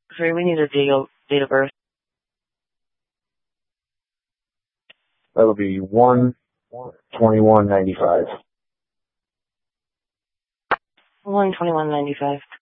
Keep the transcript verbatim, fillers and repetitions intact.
Sorry, we need a date of, date of birth. That'll be one twenty-one ninety-five. one twenty-one ninety-five.